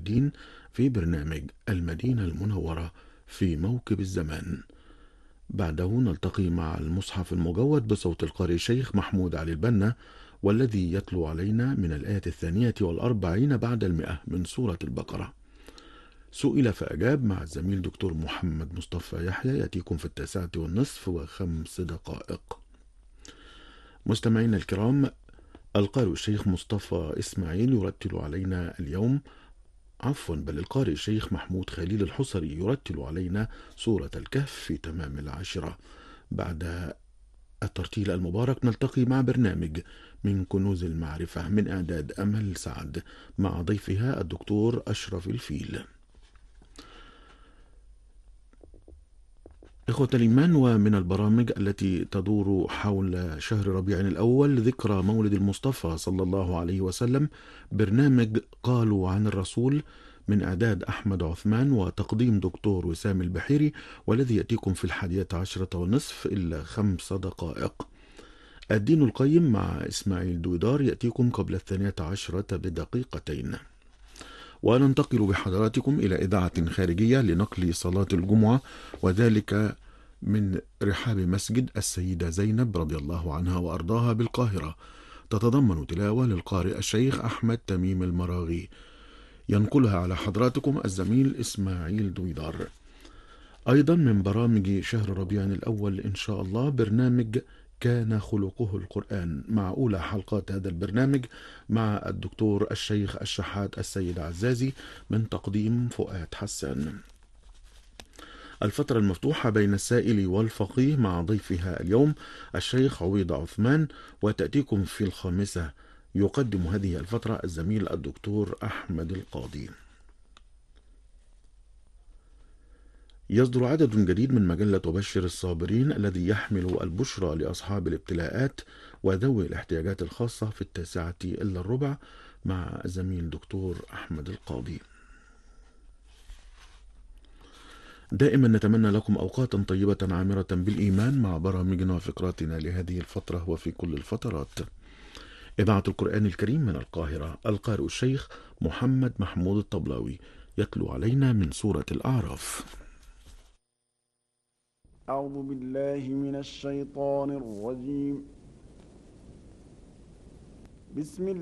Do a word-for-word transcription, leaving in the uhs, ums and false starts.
الدين في برنامج المدينة المنورة في موكب الزمان. بعده نلتقي مع المصحف المجود بصوت القارئ الشيخ محمود علي البنا، والذي يتلو علينا من الآية الثانية والأربعين بعد المئة من سورة البقرة. سئل فأجاب مع الزميل دكتور محمد مصطفى يحيى، يأتيكم في التاسعة والنصف وخمس دقائق. مستمعينا الكرام، القارئ الشيخ مصطفى إسماعيل يرتل علينا اليوم، عفوا بل القارئ الشيخ محمود خليل الحصري يرتل علينا سورة الكهف في تمام العاشرة. بعد الترتيل المبارك نلتقي مع برنامج من كنوز المعرفة من إعداد أمل سعد مع ضيفها الدكتور أشرف الفيل. إخوة الإيمان، ومن البرامج التي تدور حول شهر ربيع الأول ذكرى مولد المصطفى صلى الله عليه وسلم برنامج قالوا عن الرسول من إعداد أحمد عثمان وتقديم دكتور وسام البحيري، والذي يأتيكم في الحادية عشرة والنصف إلا خمس دقائق. الدين القيم مع إسماعيل دويدار يأتيكم قبل الثانية عشرة بدقيقتين. وننتقل بحضراتكم إلى إذاعة خارجية لنقل صلاة الجمعة، وذلك من رحاب مسجد السيدة زينب رضي الله عنها وأرضاها بالقاهرة، تتضمن تلاوة للقارئ الشيخ أحمد تميم المراغي، ينقلها على حضراتكم الزميل إسماعيل دويدار. أيضا من برامج شهر ربيع الأول إن شاء الله برنامج كان خلقه القرآن، مع أولى حلقات هذا البرنامج مع الدكتور الشيخ الشحات السيد عزازي من تقديم فؤاد حسان. الفترة المفتوحة بين السائل والفقيه مع ضيفها اليوم الشيخ عويض عثمان، وتأتيكم في الخامسة. يقدم هذه الفترة الزميل الدكتور أحمد القاضي. يصدر عدد جديد من مجلة وبشر الصابرين الذي يحمل البشرى لأصحاب الابتلاءات وذوي الاحتياجات الخاصة في التاسعة إلا الربع مع الزميل دكتور أحمد القاضي. دائما نتمنى لكم أوقاتا طيبة عامرة بالإيمان مع برامجنا وفقراتنا لهذه الفترة وفي كل الفترات. إذاعة القرآن الكريم من القاهرة، القارئ الشيخ محمد محمود الطبلاوي يتلو علينا من سورة الأعراف. أعوذ بالله من الشيطان الرجيم. بسم